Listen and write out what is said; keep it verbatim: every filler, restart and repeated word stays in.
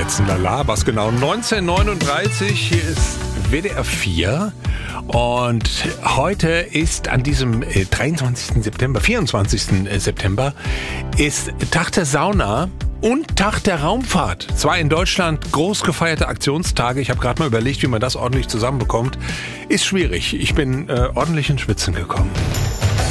letzten Lala, was genau neunzehn Uhr neununddreißig. Hier ist W D R vier und heute ist an diesem dreiundzwanzigsten September, vierundzwanzigsten September ist Tag der Sauna und Tag der Raumfahrt. Zwei in Deutschland groß gefeierte Aktionstage. Ich habe gerade mal überlegt, wie man das ordentlich zusammenbekommt. Ist schwierig. Ich bin äh, ordentlich ins Schwitzen gekommen.